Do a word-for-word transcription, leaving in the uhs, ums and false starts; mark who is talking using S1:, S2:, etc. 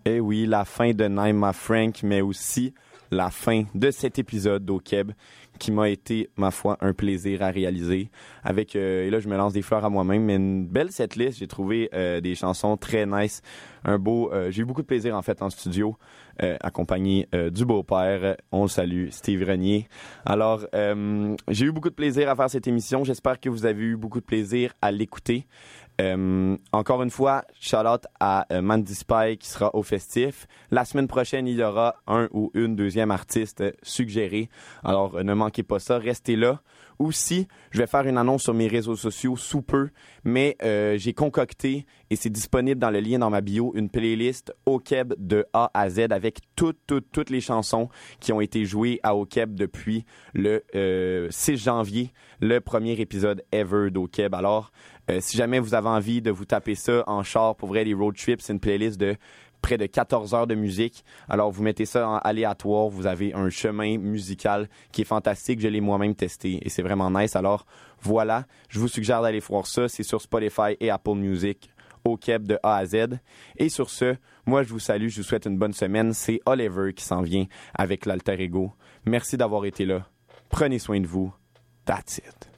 S1: Eh oui, la fin de Naima Frank, mais aussi la fin de cet épisode d'Okeb qui m'a été, ma foi, un plaisir à réaliser. Avec, euh, et là, je me lance des fleurs à moi-même, mais une belle setlist. J'ai trouvé euh, des chansons très nice. Un beau... Euh, j'ai eu beaucoup de plaisir, en fait, en studio, euh, accompagné euh, du beau-père. On le salue, Steve Renier. Alors, euh, j'ai eu beaucoup de plaisir à faire cette émission. J'espère que vous avez eu beaucoup de plaisir à l'écouter. Euh, encore une fois, shout-out à euh, Mandy Spy qui sera au festif. La semaine prochaine, il y aura un ou une deuxième artiste euh, suggéré. Alors, euh, ne manquez pas ça, restez là. Aussi, je vais faire une annonce sur mes réseaux sociaux sous peu, mais euh, j'ai concocté, et c'est disponible dans le lien dans ma bio, une playlist Okeb de A à Z avec toutes, toutes, toutes les chansons qui ont été jouées à Okeb depuis le euh, six janvier, le premier épisode ever d'Okeb. Alors, euh, si jamais vous avez envie de vous taper ça en char, pour vrai, les road trips, c'est une playlist de près de quatorze heures de musique. Alors, vous mettez ça en aléatoire. Vous avez un chemin musical qui est fantastique. Je l'ai moi-même testé et c'est vraiment nice. Alors, voilà. Je vous suggère d'aller voir ça. C'est sur Spotify et Apple Music. Okeb de A à Z. Et sur ce, moi, je vous salue. Je vous souhaite une bonne semaine. C'est Oliver qui s'en vient avec l'Alter Ego. Merci d'avoir été là. Prenez soin de vous. That's it.